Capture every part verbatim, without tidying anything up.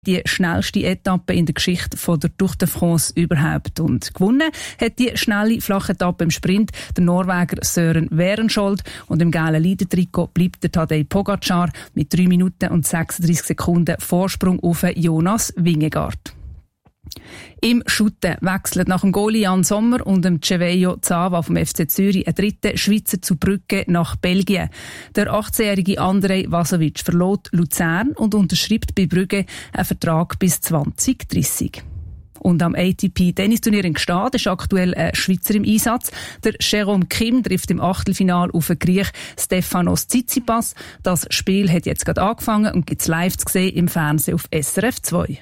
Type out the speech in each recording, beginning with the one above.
die schnellste Etappe in der Geschichte von der Tour de France überhaupt. Und gewonnen hat die schnelle Flachetappe im Sprint der Norweger Søren Werenskiold. Und im gelben Leader-Trikot bleibt der Tadej Pogacar mit drei Minuten und sechsunddreissig Sekunden Vorsprung auf Jonas Vingegaard. Im Schutten wechselt nach dem Goalie Jan Sommer und dem Cevejo Zava vom F C Zürich ein dritter Schweizer zu Brügge nach Belgien. Der achtzehnjährige Andrej Vasovic verlässt Luzern und unterschreibt bei Brügge einen Vertrag bis zwanzig dreissig. Und am A T P-Tennisturnier in Gstaad ist aktuell ein Schweizer im Einsatz. Der Jérôme Kim trifft im Achtelfinal auf den Griech Stefanos Tsitsipas. Das Spiel hat jetzt gerade angefangen und gibt es live zu sehen im Fernsehen auf S R F zwei.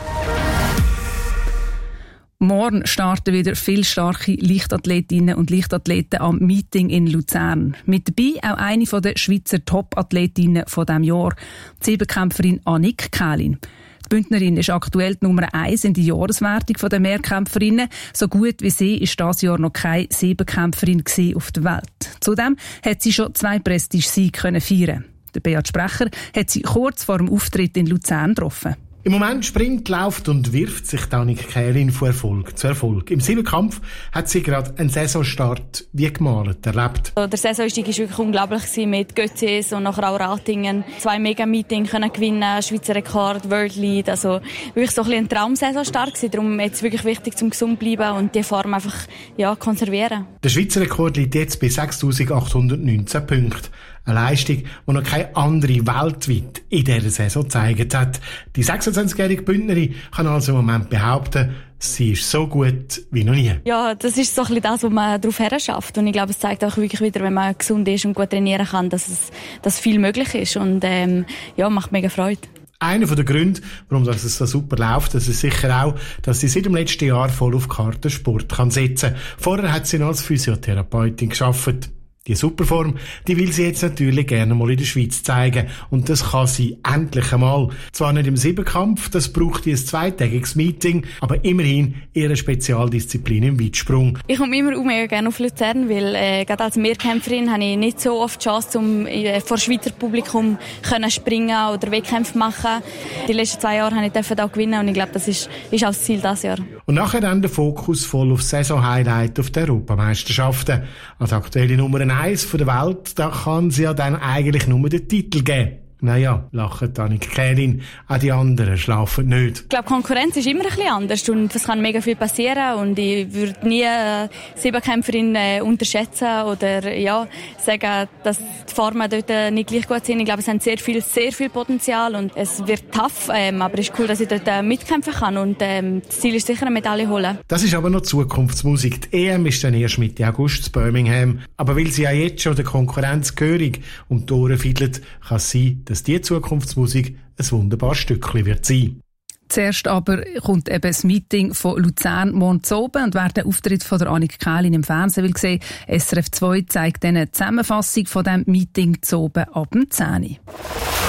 Morgen starten wieder viele starke Leichtathletinnen und Leichtathleten am Meeting in Luzern. Mit dabei auch eine der Schweizer Top-Athletinnen von diesem Jahr, die Siebenkämpferin Annick Kählin. Die Bündnerin ist aktuell die Nummer eins in der Jahreswertung der Mehrkämpferinnen. So gut wie sie ist dieses Jahr noch keine Siebenkämpferin auf der Welt. Zudem hat sie schon zwei Prestige-Siege feiern. Der Beat Sprecher hat sie kurz vor dem Auftritt in Luzern getroffen. Im Moment springt, läuft und wirft sich Annick Kählin von Erfolg zu Erfolg. Im Siebenkampf hat sie gerade einen Saisonstart wie gemalt erlebt. Der Saisonstart war wirklich unglaublich mit Götzis und nachher auch Ratingen. Zwei Mega-Meetings können gewinnen, Schweizer Rekord, World Lead. Also wirklich so ein, ein Traum-Saisonstart gewesen. Darum ist es wirklich wichtig, zum gesund bleiben und die Form einfach ja, konservieren. Der Schweizer Rekord liegt jetzt bei sechstausendachthundertneunzehn Punkten. Eine Leistung, die noch keine andere weltweit in dieser Saison gezeigt hat. Die sechsundzwanzigjährige Bündnerin kann also im Moment behaupten, sie ist so gut wie noch nie. Ja, das ist so ein bisschen das, was man darauf her schafft. Und ich glaube, es zeigt auch wirklich wieder, wenn man gesund ist und gut trainieren kann, dass es dass viel möglich ist. Und ähm, ja, macht mega Freude. Einer der Gründe, warum das es so super läuft, das ist sicher auch, dass sie seit dem letzten Jahr voll auf Karte Sport kann setzen kann. Vorher hat sie noch als Physiotherapeutin gearbeitet. Die Superform, die will sie jetzt natürlich gerne mal in der Schweiz zeigen. Und das kann sie endlich einmal. Zwar nicht im Siebenkampf, das braucht ein zweitägiges Meeting, aber immerhin ihre Spezialdisziplin im Weitsprung. Ich komme immer mega gerne auf Luzern, weil äh, gerade als Mehrkämpferin habe ich nicht so oft die Chance, um äh, vor Schweizer Publikum können springen oder Wettkämpfe machen. Die letzten zwei Jahre habe ich da gewinnen und ich glaube, das ist, ist auch das Ziel dieses Jahr. Und nachher dann der Fokus voll auf Saison-Highlight auf der Europameisterschaften. Als aktuelle Nummer eins von der Welt, da kann sie ja dann eigentlich nur den Titel geben. Naja, lacht Annick Kählin, auch die anderen schlafen nicht. Ich glaube, Konkurrenz ist immer ein bisschen anders und es kann mega viel passieren und ich würde nie eine Siebenkämpferin äh, unterschätzen oder ja, sagen, dass die Formen dort nicht gleich gut sind. Ich glaube, es haben sehr viel, sehr viel Potenzial und es wird tough, ähm, aber es ist cool, dass ich dort äh, mitkämpfen kann und ähm, das Ziel ist sicher, eine Medaille holen. Das ist aber noch Zukunftsmusik. Die E M ist dann erst Mitte August in Birmingham. Aber weil sie ja jetzt schon der Konkurrenz gehörig um die Ohren fiedelt, kann es sein, dass die Zukunftsmusik ein wunderbares Stückchen wird sein. Zuerst aber kommt eben das Meeting von Luzern morgen zu oben und wer den Auftritt von der Annick Kählin im Fernsehen will sehen, S R F zwei zeigt eine Zusammenfassung von diesem Meeting zu oben ab dem zehn Uhr.